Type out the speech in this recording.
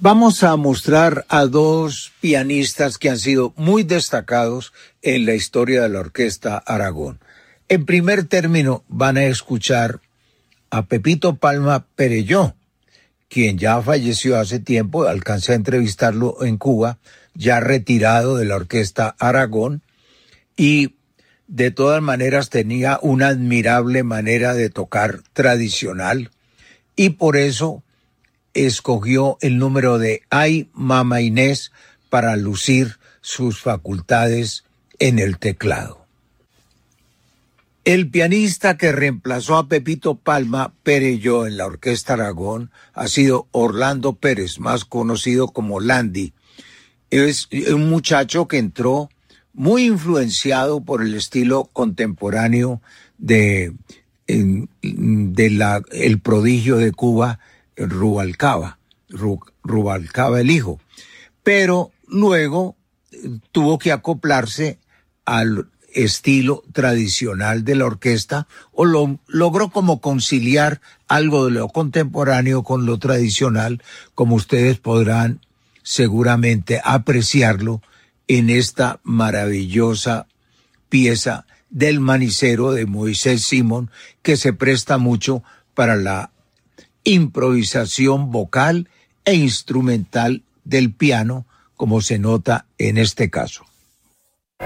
Vamos a mostrar a dos pianistas que han sido muy destacados en la historia de la Orquesta Aragón. En primer término van a escuchar a Pepito Palma Perelló, quien ya falleció hace tiempo, alcancé a entrevistarlo en Cuba, ya retirado de la Orquesta Aragón, y de todas maneras tenía una admirable manera de tocar tradicional, y por eso escogió el número de Ay, Mama Inés para lucir sus facultades en el teclado. El pianista que reemplazó a Pepito Palma Perelló en la Orquesta Aragón ha sido Orlando Pérez, más conocido como Landy. Es un muchacho que entró muy influenciado por el estilo contemporáneo el prodigio de Cuba, Rubalcaba el hijo, pero luego tuvo que acoplarse al estilo tradicional de la orquesta o logró como conciliar algo de lo contemporáneo con lo tradicional, como ustedes podrán seguramente apreciarlo en esta maravillosa pieza del Manicero de Moisés Simón, que se presta mucho para la improvisación vocal e instrumental del piano, como se nota en este caso.